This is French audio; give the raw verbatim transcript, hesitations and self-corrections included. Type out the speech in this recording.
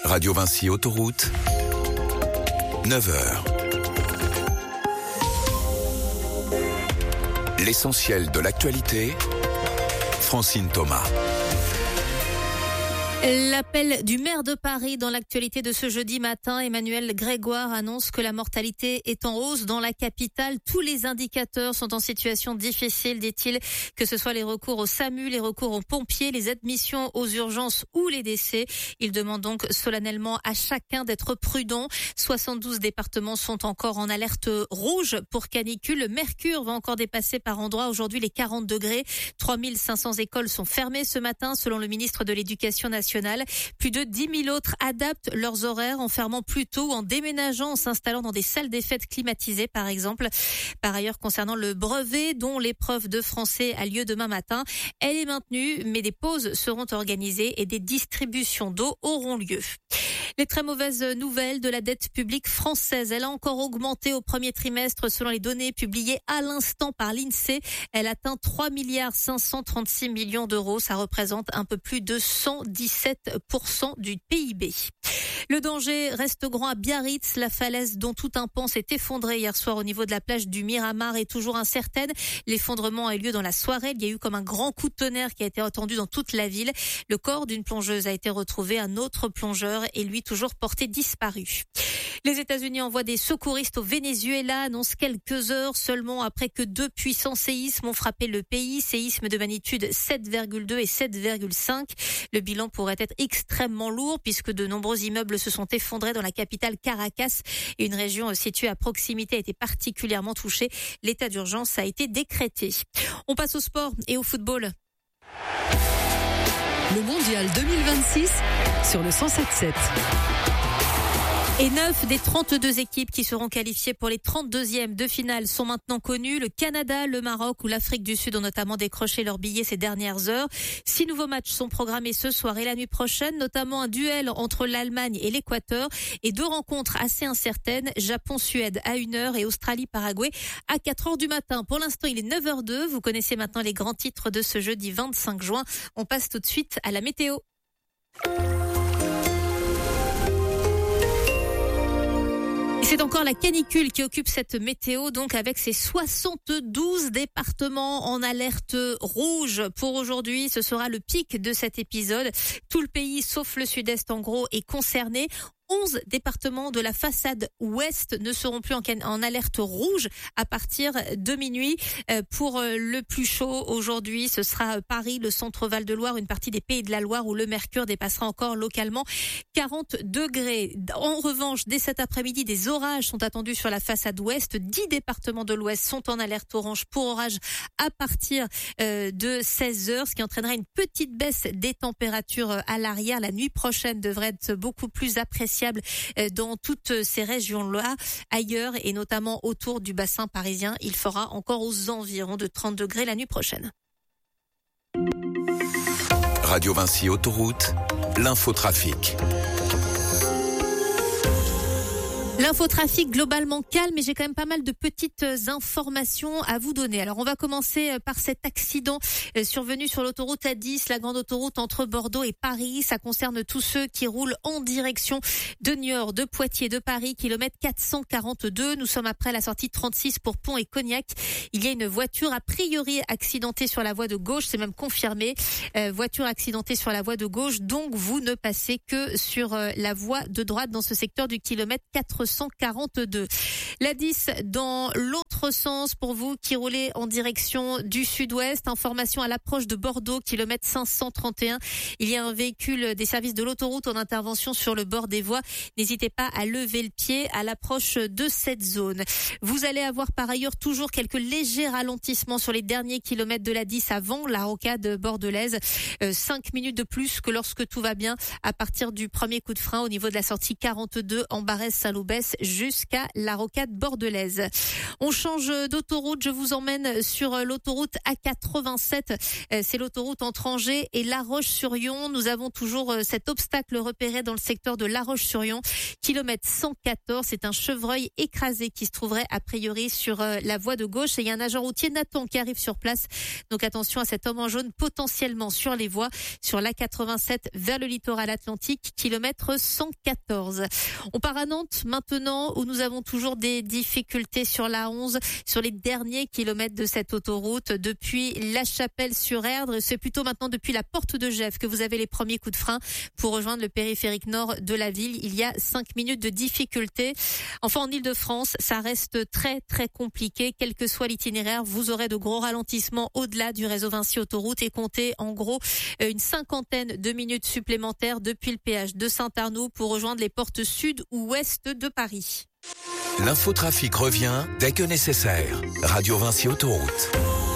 Radio Vinci Autoroute, neuf heures. L'essentiel de l'actualité, Francine Thomas. L'appel du maire de Paris dans l'actualité de ce jeudi matin, Emmanuel Grégoire annonce que la mortalité est en hausse dans la capitale. Tous les indicateurs sont en situation difficile, dit-il, que ce soit les recours au SAMU, les recours aux pompiers, les admissions aux urgences ou les décès. Il demande donc solennellement à chacun d'être prudent. soixante-douze départements sont encore en alerte rouge pour canicule. Le mercure va encore dépasser par endroits aujourd'hui les quarante degrés. trois mille cinq cents écoles sont fermées ce matin selon le ministre de l'Éducation nationale. Plus de dix mille autres adaptent leurs horaires en fermant plus tôt ou en déménageant, en s'installant dans des salles des fêtes climatisées par exemple. Par ailleurs, concernant le brevet dont l'épreuve de français a lieu demain matin, elle est maintenue mais des pauses seront organisées et des distributions d'eau auront lieu. Les très mauvaises nouvelles de la dette publique française. Elle a encore augmenté au premier trimestre selon les données publiées à l'instant par l'INSEE. Elle atteint trois milliards cinq cent trente-six millions d'euros. Ça représente un peu plus de cent dix-sept pour cent du P I B. Le danger reste grand à Biarritz. La falaise dont tout un pan s'est effondré hier soir au niveau de la plage du Miramar est toujours incertaine. L'effondrement a eu lieu dans la soirée. Il y a eu comme un grand coup de tonnerre qui a été entendu dans toute la ville. Le corps d'une plongeuse a été retrouvé. Un autre plongeur est lui toujours porté disparu. Les États-Unis envoient des secouristes au Venezuela, annoncent quelques heures seulement après que deux puissants séismes ont frappé le pays. Séismes de magnitude sept virgule deux et sept virgule cinq. Le bilan pourrait être extrêmement lourd puisque de nombreux immeubles se sont effondrés dans la capitale Caracas et une région située à proximité a été particulièrement touchée. L'état d'urgence a été décrété. On passe au sport et au football. Le mondial deux mille vingt-six sur le cent sept sept. Et neuf des trente-deux équipes qui seront qualifiées pour les trente-deuxièmes de finale sont maintenant connues. Le Canada, le Maroc ou l'Afrique du Sud ont notamment décroché leurs billets ces dernières heures. Six nouveaux matchs sont programmés ce soir et la nuit prochaine, notamment un duel entre l'Allemagne et l'Équateur et deux rencontres assez incertaines, Japon-Suède à une heure et Australie-Paraguay à quatre heures du matin. Pour l'instant, il est neuf heures deux. Vous connaissez maintenant les grands titres de ce jeudi vingt-cinq juin. On passe tout de suite à la météo. C'est encore la canicule qui occupe cette météo, donc avec ses soixante-douze départements en alerte rouge. Pour aujourd'hui, ce sera le pic de cet épisode. Tout le pays, sauf le sud-est en gros, est concerné. onze départements de la façade ouest ne seront plus en, en alerte rouge à partir de minuit. Pour le plus chaud aujourd'hui, ce sera Paris, le centre Val-de-Loire, une partie des Pays de la Loire où le mercure dépassera encore localement quarante degrés. En revanche, dès cet après-midi, des orages sont attendus sur la façade ouest. dix départements de l'ouest sont en alerte orange pour orage à partir de seize heures, ce qui entraînera une petite baisse des températures à l'arrière. La nuit prochaine devrait être beaucoup plus appréciable dans toutes ces régions-là. Ailleurs et notamment autour du bassin parisien, il fera encore aux environs de trente degrés la nuit prochaine. Radio Vinci Autoroute, l'infotrafic. L'infotrafic globalement calme, mais j'ai quand même pas mal de petites informations à vous donner. Alors on va commencer par cet accident survenu sur l'autoroute A dix, la grande autoroute entre Bordeaux et Paris. Ça concerne tous ceux qui roulent en direction de Niort, de Poitiers, de Paris, kilomètre quatre cent quarante-deux. Nous sommes après la sortie trente-six pour Pont et Cognac. Il y a une voiture a priori accidentée sur la voie de gauche, c'est même confirmé. Euh, voiture accidentée sur la voie de gauche, donc vous ne passez que sur euh, la voie de droite dans ce secteur du kilomètre quatre cent quarante-deux. La dix dans l'autre sens pour vous qui roulez en direction du sud-ouest. Information à l'approche de Bordeaux, kilomètre cinq cent trente et un. Il y a un véhicule des services de l'autoroute en intervention sur le bord des voies. N'hésitez pas à lever le pied à l'approche de cette zone. Vous allez avoir par ailleurs toujours quelques légers ralentissements sur les derniers kilomètres de la dix avant la rocade bordelaise. Euh, cinq minutes de plus que lorsque tout va bien à partir du premier coup de frein au niveau de la sortie quarante-deux en Barès-Saint-Loubès. Metz jusqu'à la rocade bordelaise. On change d'autoroute, je vous emmène sur l'autoroute A quatre-vingt-sept. C'est l'autoroute entre Angers et La Roche-sur-Yon. Nous avons toujours cet obstacle repéré dans le secteur de La Roche-sur-Yon. Kilomètre cent quatorze, c'est un chevreuil écrasé qui se trouverait a priori sur la voie de gauche. Et il y a un agent routier, Nathan, qui arrive sur place. Donc attention à cet homme en jaune potentiellement sur les voies, sur l'A quatre-vingt-sept vers le littoral atlantique, kilomètre cent quatorze. On part à Nantes maintenant, où nous avons toujours des difficultés sur la onze, sur les derniers kilomètres de cette autoroute, depuis La Chapelle-sur-Erdre. C'est plutôt maintenant depuis la porte de Gesvres que vous avez les premiers coups de frein pour rejoindre le périphérique nord de la ville. Il y a cinq minutes de difficulté. Enfin, en Ile-de-France, ça reste très très compliqué. Quel que soit l'itinéraire, vous aurez de gros ralentissements au-delà du réseau Vinci Autoroute et comptez en gros une cinquantaine de minutes supplémentaires depuis le péage de Saint-Arnoux pour rejoindre les portes sud ou ouest de Paris. L'infotrafic revient dès que nécessaire. Radio Vinci Autoroute.